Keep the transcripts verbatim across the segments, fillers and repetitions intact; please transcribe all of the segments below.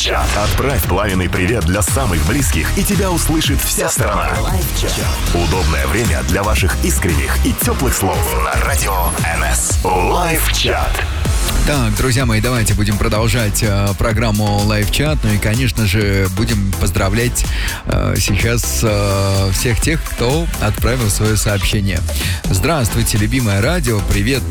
Лайв-чат. Отправь пламенный привет для самых близких, и тебя услышит вся страна. Лайв-чат. Удобное время для ваших искренних и теплых слов на радио эн эс. Лайв-чат. Так, друзья мои, давайте будем продолжать э, программу Лайв-чат. Ну и, конечно же, будем поздравлять э, сейчас э, всех тех, кто отправил свое сообщение. Здравствуйте, любимое радио. Привет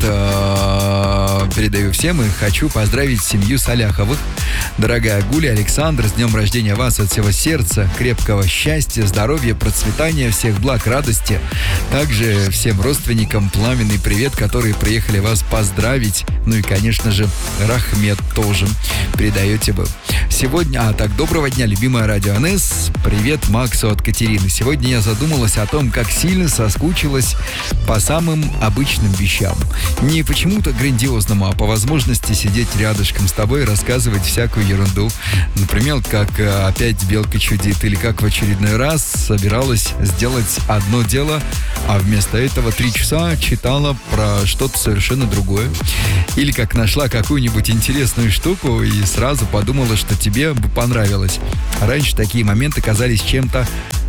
э, передаю всем и хочу поздравить семью Саляховых. Дорогая Гуля, Александр, с днем рождения вас от всего сердца. Крепкого счастья, здоровья, процветания, всех благ, радости. Также всем родственникам пламенный привет, которые приехали вас поздравить. Ну и, конечно же, Рахмет тоже передаете вы. Сегодня, а так, доброго дня, любимая радио эн эс. Привет Максу от Катерины. Сегодня я задумалась о том, как сильно соскучилась по самым обычным вещам. Не почему-то грандиозному, а по возможности сидеть рядышком с тобой и рассказывать всякую ерунду. Например, как опять белка чудит, или как в очередной раз собиралась сделать одно дело, а вместо этого три часа читала про что-то совершенно другое. Или как нашла какую-нибудь интересную штуку и сразу подумала, что тебе бы понравилось. Раньше такие моменты казались чем-то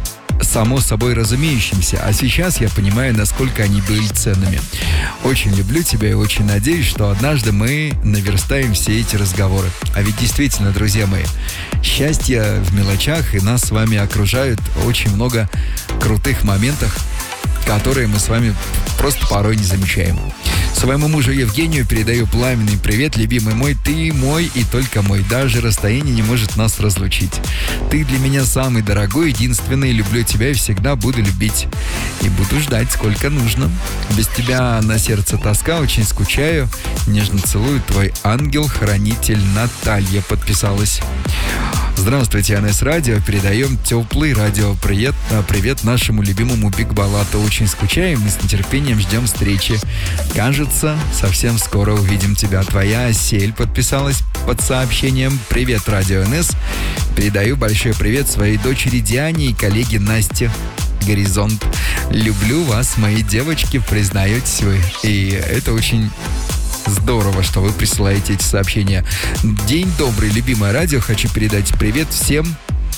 само собой разумеющимся, а сейчас я понимаю, насколько они были ценными. Очень люблю тебя и очень надеюсь, что однажды мы наверстаем все эти разговоры. А ведь действительно, друзья мои, счастье в мелочах, и нас с вами окружают очень много крутых моментов, которые мы с вами просто порой не замечаем. Своему мужу Евгению передаю пламенный привет, любимый мой, ты мой и только мой. Даже расстояние не может нас разлучить. Ты для меня самый дорогой, единственный, люблю тебя и всегда буду любить. И буду ждать, сколько нужно. Без тебя на сердце тоска, очень скучаю. Нежно целую, твой ангел-хранитель Наталья подписалась. Здравствуйте, эн эс Радио. Передаем теплый радиопривет привет нашему любимому Биг Балату. Очень скучаем и с нетерпением ждем встречи. Кажется, совсем скоро увидим тебя. Твоя Осель подписалась под сообщением. Привет, Радио эн эс. Передаю большой привет своей дочери Диане и коллеге Насте. Горизонт. Люблю вас, мои девочки, признаетесь вы. И это очень здорово, что вы присылаете эти сообщения. День добрый, любимое радио. Хочу передать привет всем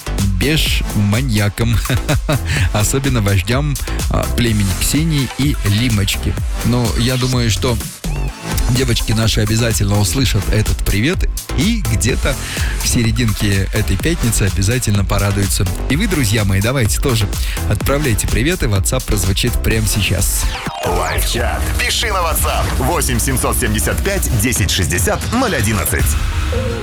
беш-маньякам. Особенно вождям племени Ксении и Лимочки. Но я думаю, что девочки наши обязательно услышат этот привет и где-то в серединке этой пятницы обязательно порадуются. И вы, друзья мои, давайте тоже отправляйте приветы. WhatsApp прозвучит прямо сейчас. Лайв-чат. Пиши на WhatsApp восемь семьсот семьдесят пять десять шестьдесят ноль одиннадцать.